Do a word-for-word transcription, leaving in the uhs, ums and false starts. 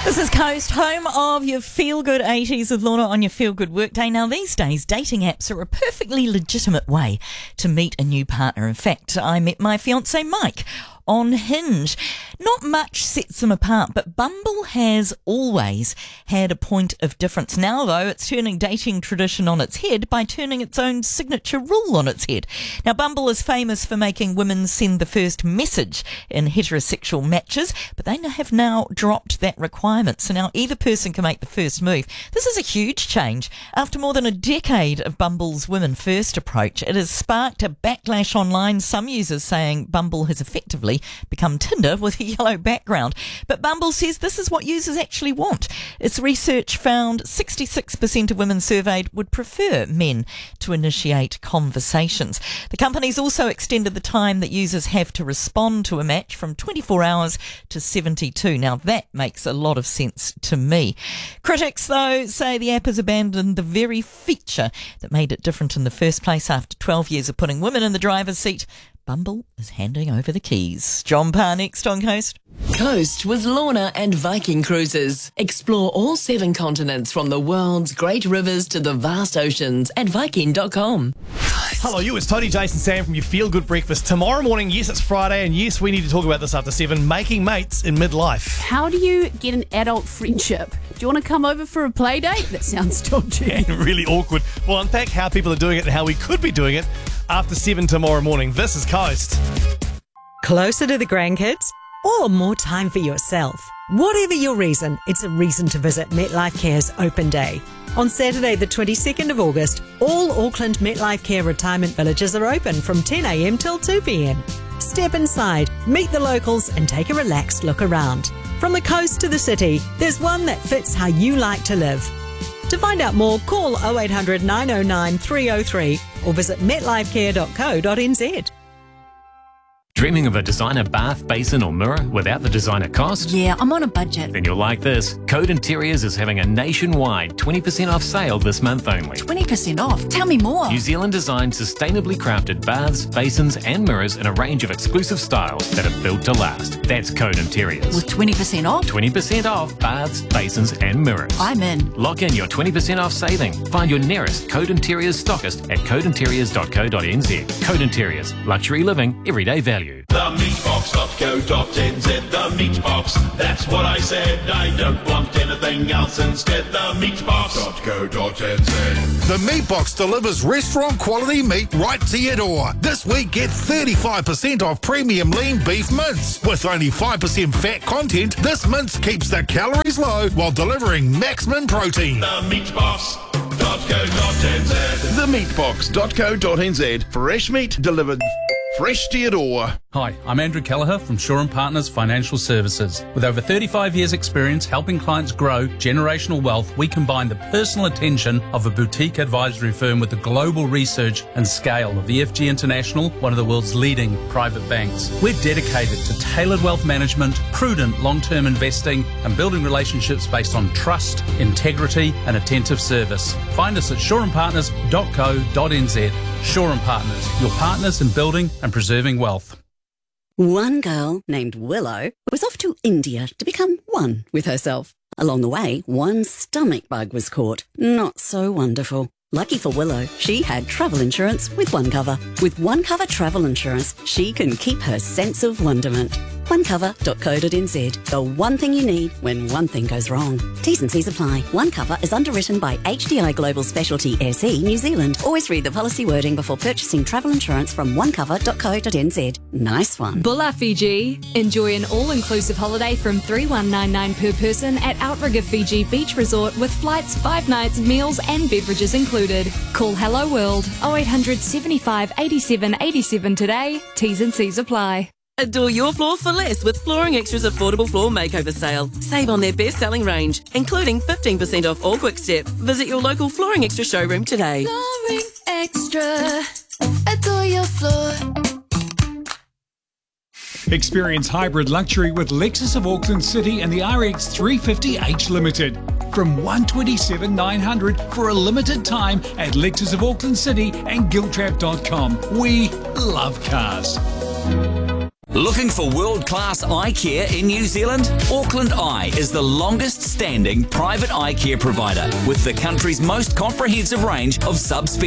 This is Coast, home of your feel-good eighties with Lorna on your feel-good workday. Now, these days, dating apps are a perfectly legitimate way to meet a new partner. In fact, I met my fiancé Mike on Hinge. Not much sets them apart, but Bumble has always had a point of difference. Now, though, it's turning dating tradition on its head by turning its own signature rule on its head. Now, Bumble is famous for making women send the first message in heterosexual matches, but they have now dropped that requirement. So now either person can make the first move. This is a huge change. After more than a decade of Bumble's women-first approach, it has sparked a backlash online, some users saying Bumble has effectively become Tinder with a yellow background. But Bumble says this is what users actually want. Its research found sixty-six percent of women surveyed would prefer men to initiate conversations. The company's also extended the time that users have to respond to a match from twenty-four hours to seventy-two. Now that makes a lot of sense to me. Critics, though, say the app has abandoned the very feature that made it different in the first place. After twelve years of putting women in the driver's seat, Bumble is handing over the keys. John Parr next on Coast. Coast with Lorna and Viking Cruises. Explore all seven continents from the world's great rivers to the vast oceans at viking dot com. Hello, you. It's Tony, Jason, Sam from your Feel Good Breakfast. Tomorrow morning, yes, it's Friday, and yes, we need to talk about this after seven, making mates in midlife. How do you get an adult friendship? Do you want to come over for a play date? That sounds dodgy. And really awkward. We'll unpack how people are doing it and how we could be doing it after seven tomorrow morning. This is Coast. Closer to the grandkids or more time for yourself? Whatever your reason, it's a reason to visit MetLife Care's Open Day. On Saturday the twenty-second of August, all Auckland MetLife Care retirement villages are open from ten a.m. till two p.m. Step inside, meet the locals and take a relaxed look around. From the coast to the city, there's one that fits how you like to live. To find out more, call oh eight hundred, nine oh nine, three oh three or visit metlife care dot co dot n z. Dreaming of a designer bath, basin or mirror without the designer cost? Yeah, I'm on a budget. Then you'll like this. Code Interiors is having a nationwide twenty percent off sale this month only. twenty percent off? Tell me more. New Zealand designed sustainably crafted baths, basins and mirrors in a range of exclusive styles that are built to last. That's Code Interiors. With twenty percent off? twenty percent off baths, basins and mirrors. I'm in. Lock in your twenty percent off saving. Find your nearest Code Interiors stockist at code interiors dot co dot n z. Code Interiors. Luxury living, everyday value. the meat box dot co dot n z. The Meat Box, that's what I said. I don't want anything else instead. The meat box dot co dot n z. The Meat Box delivers restaurant quality meat right to your door. This week, get thirty-five percent off premium lean beef mince. With only five percent fat content, this mince keeps the calories low while delivering maximum protein. The meat box dot co dot n z. the meat box dot co dot n z. Fresh meat delivered fresh to your door. Hi, I'm Andrew Kelleher from Shaw and Partners Financial Services. With over thirty-five years experience helping clients grow generational wealth, we combine the personal attention of a boutique advisory firm with the global research and scale of the F G International, one of the world's leading private banks. We're dedicated to tailored wealth management, prudent long-term investing and building relationships based on trust, integrity and attentive service. Find us at shaw and partners dot co dot n z. Shaw and Partners, your partners in building and preserving wealth. One girl named Willow was off to India to become one with herself. Along the way, one stomach bug was caught. Not so wonderful. Lucky for Willow, she had travel insurance with OneCover. With OneCover travel insurance, she can keep her sense of wonderment. one cover dot co dot n z. The one thing you need when one thing goes wrong. T's and C's apply. OneCover is underwritten by H D I Global Specialty S E New Zealand. Always read the policy wording before purchasing travel insurance from one cover dot co dot n z. Nice one. Bulla Fiji. Enjoy an all-inclusive holiday from three thousand one hundred ninety-nine per person at Outrigger Fiji Beach Resort with flights, five nights, meals and beverages included. Call Hello World oh eight hundred, seventy-five, eighty-seven, eighty-seven today. T's and C's apply. Adore your floor for less with Flooring Extra's affordable floor makeover sale. Save on their best-selling range, including fifteen percent off all Quick Step. Visit your local Flooring Extra showroom today. Flooring Extra. Adore your floor. Experience hybrid luxury with Lexus of Auckland City and the R X three fifty H Limited. From one hundred twenty-seven thousand nine hundred dollars for a limited time at Lexus of Auckland City and Giltrap dot com. We love cars. Looking for world-class eye care in New Zealand? Auckland Eye is the longest-standing private eye care provider with the country's most comprehensive range of subspecialty